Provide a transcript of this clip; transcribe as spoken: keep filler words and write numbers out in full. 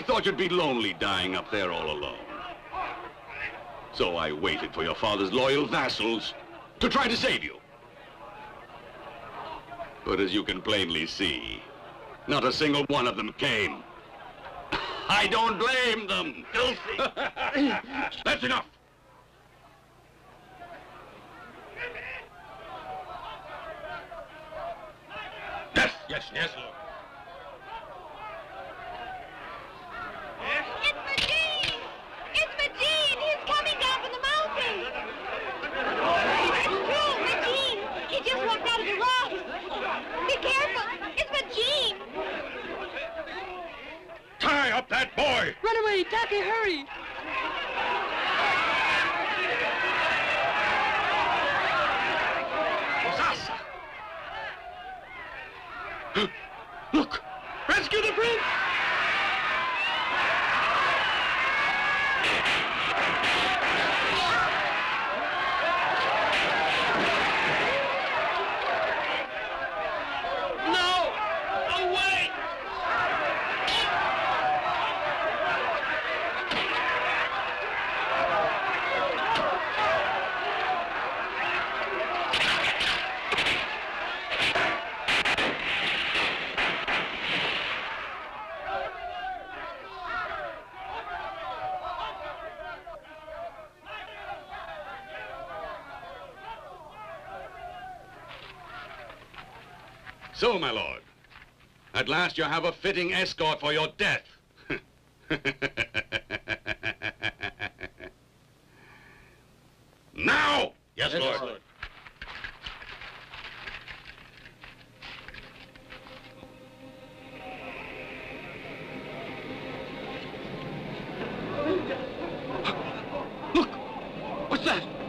thought you'd be lonely dying up there all alone. So I waited for your father's loyal vassals to try to save you. But as you can plainly see, not a single one of them came. I don't blame them, filthy. That's enough. Yes, yes, yes, Lord. It's Majid! It's Majid! He's coming down from the mountain! It's true, Majid! He just walked out of the rocks! Be careful! It's Majid! Tie up that boy! Run away, Taki, hurry! Rosasa! Look! Rescue the prince! So, my lord, at last you have a fitting escort for your death. Now! Yes, Yes, Lord. Lord. Look! What's that?